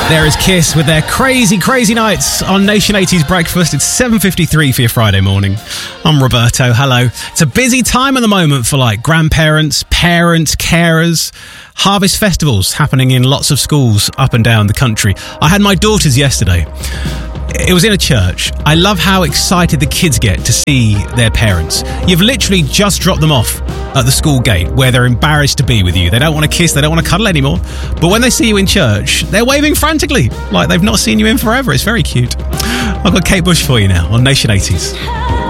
There is Kiss with their crazy, crazy nights on Nation 80s Breakfast. It's 7:53 for your Friday morning. I'm Roberto. Hello. It's a busy time at the moment for grandparents, parents, carers. Harvest festivals happening in lots of schools up and down the country. I had my daughters yesterday. It was in a church. I love how excited the kids get to see their parents. You've literally just dropped them off at the school gate where they're embarrassed to be with you. They don't want to kiss, they don't want to cuddle anymore. But when they see you in church, they're waving frantically like they've not seen you in forever. It's very cute. I've got Kate Bush for you now on Nation 80s.